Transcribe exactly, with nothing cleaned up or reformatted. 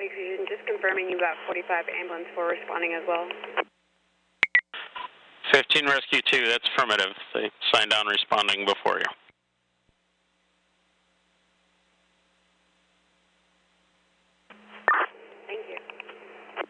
Lake Fusion, just confirming you got forty-five ambulance for responding as well. fifteen Rescue two, that's affirmative. They signed on responding before you.